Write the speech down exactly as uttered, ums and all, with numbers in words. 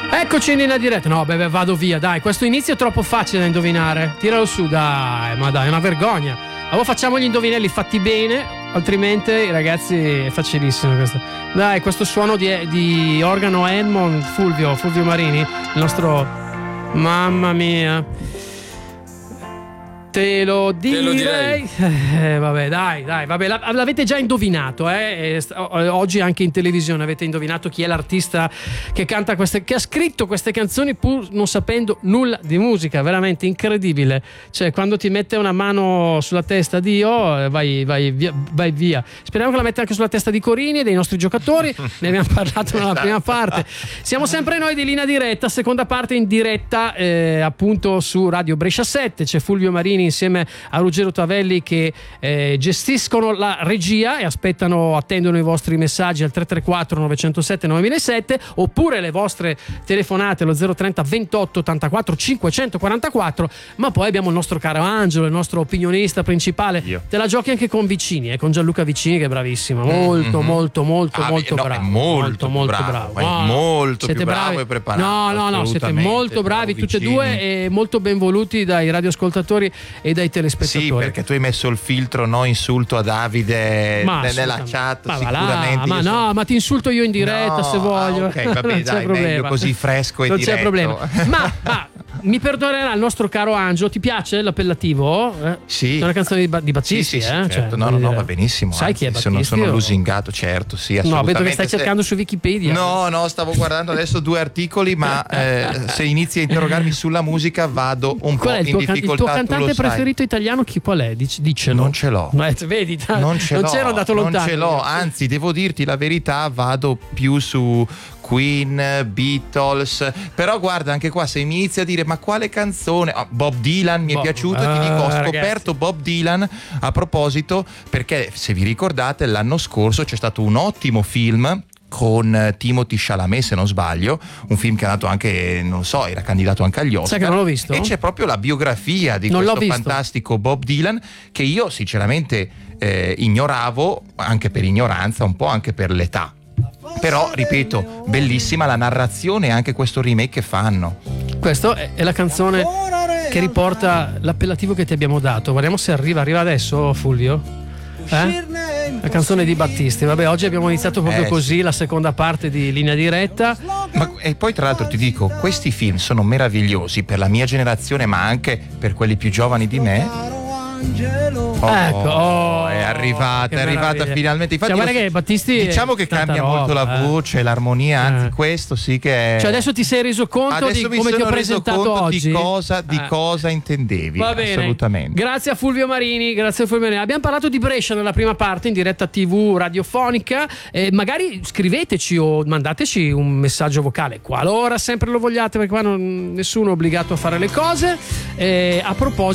Eccoci in linea diretta. No, beh, vado via, dai. Questo inizio è troppo facile da indovinare. Tiralo su, dai. Ma dai, è una vergogna. Allora facciamo gli indovinelli fatti bene, altrimenti, ragazzi, è facilissimo questo. Dai, questo suono di, di organo Edmond, Fulvio, Fulvio Marini, il nostro... Mamma mia. Te lo direi. Te lo direi. Eh, vabbè, dai, dai, vabbè, l'avete già indovinato, eh? Oggi anche in televisione avete indovinato chi è l'artista che canta queste, che ha scritto queste canzoni pur non sapendo nulla di musica, veramente incredibile. Cioè, quando ti mette una mano sulla testa Dio, vai, vai, via, vai via. Speriamo che la metta anche sulla testa di Corini e dei nostri giocatori. Ne abbiamo parlato nella prima parte. Siamo sempre noi di Linea Diretta, seconda parte in diretta, eh, appunto su Radio Brescia sette. C'è Fulvio Marini insieme a Ruggero Tavelli che eh, gestiscono la regia e aspettano, attendono i vostri messaggi al tre tre quattro nove zero sette nove zero sette oppure le vostre telefonate allo zero trenta ventotto ottantaquattro cinquecentoquarantaquattro. Ma poi abbiamo il nostro caro Angelo, il nostro opinionista principale. Io. Te la giochi anche con Vicini, eh, con Gianluca Vicini, che è bravissimo, molto mm-hmm. molto molto ah, molto no, bravo, molto molto molto bravo, bravo. No, molto siete più bravo bravi. e preparato. No no no, siete molto bravi tutti e due e molto ben voluti dai radioascoltatori e dai telespettatori. Sì, perché tu hai messo il filtro no insulto a Davide ma nella chat, ma sicuramente. Là, ma sono... no, ma ti insulto io in diretta no, se voglio. Ah, ok, va bene, dai, meglio così fresco e non diretto. c'è problema. Ma, ma mi perdonerà il nostro caro Angelo, ti piace l'appellativo? Eh? Sì. È una canzone di, ba- di Battisti, sì, sì, sì, eh? certo. Cioè, no, no, no, va benissimo. Sai anzi, chi è Battisti? Sono, sono o... lusingato, certo, sì, assolutamente. No, vedo che stai cercando se... su Wikipedia. No, no, stavo guardando adesso due articoli, ma eh, se inizi a interrogarmi sulla musica vado un qual po' è il in tuo, difficoltà. il tuo cantante tu lo preferito italiano? Chi, qual è? Dic- dicelo. Non ce l'ho. Ma, vedi, non ce non l'ho. c'ero andato lontano. Non ce l'ho, anzi, devo dirti la verità, vado più su Queen, Beatles, però guarda anche qua se mi inizi a dire ma quale canzone, oh, Bob Dylan mi Bob, è piaciuto uh, e ti dico ho scoperto ragazzi. Bob Dylan a proposito perché se vi ricordate l'anno scorso c'è stato un ottimo film con Timothy Chalamet se non sbaglio, un film che è andato anche, non so, era candidato anche agli Oscar. Sai che non l'ho visto? E c'è proprio la biografia di non questo fantastico Bob Dylan che io sinceramente eh, ignoravo, anche per ignoranza, un po' anche per l'età. Però, ripeto, bellissima la narrazione e anche questo remake che fanno. Questa è la canzone che riporta l'appellativo che ti abbiamo dato. Guardiamo se arriva, arriva adesso Fulvio. Eh? La canzone di Battisti. Vabbè, oggi abbiamo iniziato proprio eh, così la seconda parte di Linea Diretta. Ma, e poi tra l'altro ti dico, questi film sono meravigliosi per la mia generazione ma anche per quelli più giovani di me. Oh, ecco, oh, è arrivata, è arrivata meraviglia. Finalmente. Infatti, cioè, che Battisti diciamo che cambia roba, molto la voce, eh. l'armonia, anzi, eh. questo sì che è... Cioè, adesso ti sei reso conto adesso di come ti ho presentato oggi? Di cosa, di eh. cosa intendevi. Va bene. Assolutamente. Grazie a Fulvio Marini, grazie a Fulvio Marini. Abbiamo parlato di Brescia nella prima parte in diretta tivù radiofonica. Eh, magari scriveteci o mandateci un messaggio vocale qualora sempre lo vogliate, perché qua non, nessuno è obbligato a fare le cose. Eh, a proposito.